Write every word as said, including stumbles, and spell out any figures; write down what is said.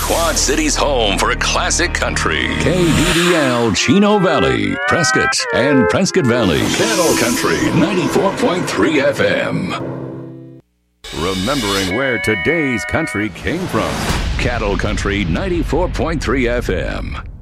Quad City's home for classic country. K D D L, Chino Valley, Prescott, and Prescott Valley. Cattle Country, ninety-four point three F M. Remembering where today's country came from. Cattle Country, ninety-four point three F M.